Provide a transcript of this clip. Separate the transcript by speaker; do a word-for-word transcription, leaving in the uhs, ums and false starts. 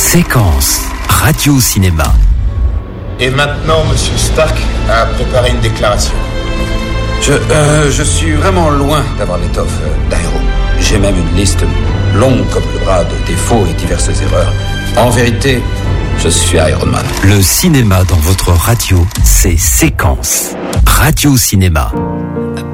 Speaker 1: Séquence radio-cinéma.
Speaker 2: Et maintenant, Monsieur Stark a préparé une déclaration.
Speaker 3: Je, euh, je suis vraiment loin d'avoir l'étoffe d'un héros. J'ai même une liste longue comme le bras de défauts et diverses erreurs. En vérité, je suis Iron Man.
Speaker 1: Le cinéma dans votre radio, c'est Séquence radio-cinéma.